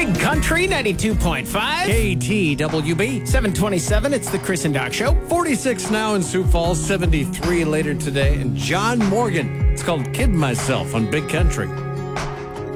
Big Country 92.5. KTWB. 727, it's the Chris and Doc Show. 46 now in Sioux Falls, 73 later today. And John Morgan. It's called Kid Myself on Big Country.